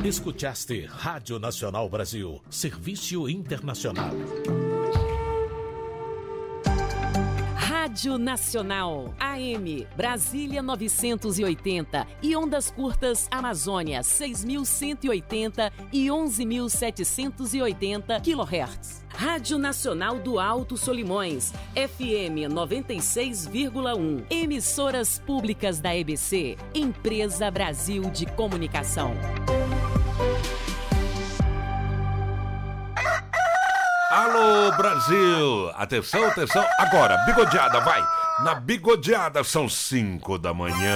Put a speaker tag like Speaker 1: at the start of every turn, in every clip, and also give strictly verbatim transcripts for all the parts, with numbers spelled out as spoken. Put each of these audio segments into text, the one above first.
Speaker 1: Escutaste Rádio Nacional Brasil, Serviço Internacional.
Speaker 2: Rádio Nacional, A M, Brasília novecentos e oitenta e ondas curtas Amazônia seis mil cento e oitenta e onze mil setecentos e oitenta quilohertz. Rádio Nacional do Alto Solimões, F M noventa e seis vírgula um. Emissoras públicas da E B C, Empresa Brasil de Comunicação.
Speaker 3: Alô, Brasil! Atenção, atenção, agora, bigodeada, vai! Na bigodeada são cinco da manhã.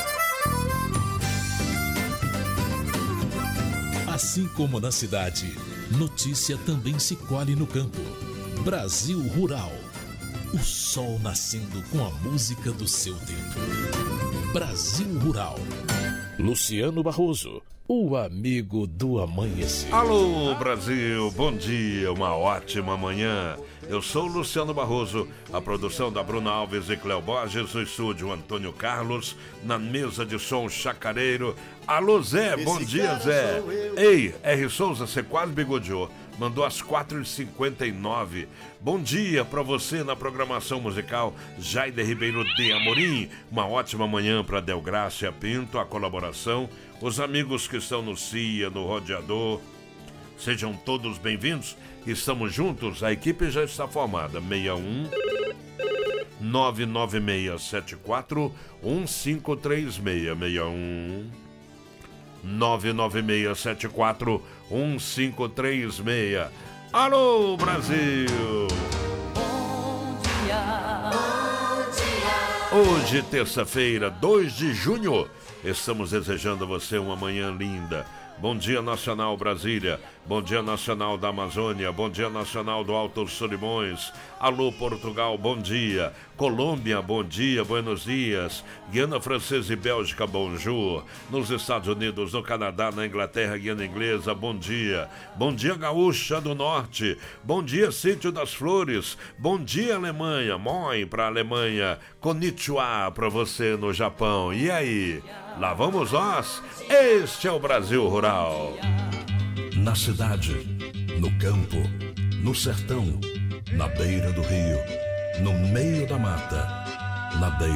Speaker 1: Assim como na cidade, notícia também se colhe no campo. Brasil Rural. O sol nascendo com a música do seu tempo. Brasil Rural. Luciano Barroso, o amigo do amanhecer.
Speaker 3: Alô, Brasil, bom dia, uma ótima manhã. Eu sou Luciano Barroso, a produção da Bruna Alves e Cléo Borges, o estúdio Antônio Carlos, na mesa de som Chacareiro. Alô, Zé, bom Esse dia, Zé. Ei, R. Souza, você quase bigodeou. Mandou às quatro e cinquenta e nove. Bom dia pra você na programação musical Jaide Ribeiro de Amorim. Uma ótima manhã pra Delgrácia Pinto, a colaboração. Os amigos que estão no C I A, no Rodeador. Sejam todos bem-vindos. Estamos juntos, a equipe já está formada. seis um nove nove seis sete quatro um cinco três seis. seis um nove nove seis sete quatro um cinco três seis. Alô, Brasil!
Speaker 4: Bom dia, bom dia.
Speaker 3: Hoje, terça-feira, dois de junho, estamos desejando a você uma manhã linda. Bom dia nacional Brasília, bom dia nacional da Amazônia, bom dia nacional do Alto Solimões. Alô Portugal, bom dia. Colômbia, bom dia, buenos dias. Guiana Francesa e Bélgica, bonjour. Nos Estados Unidos, no Canadá, na Inglaterra, Guiana Inglesa, bom dia. Bom dia Gaúcha do Norte, bom dia Sítio das Flores, bom dia Alemanha, moi pra Alemanha, konnichiwa pra você no Japão. E aí, lá vamos nós? Este é o Brasil Rural.
Speaker 5: Na cidade, no campo, no sertão, na beira do rio, no meio da mata, na beira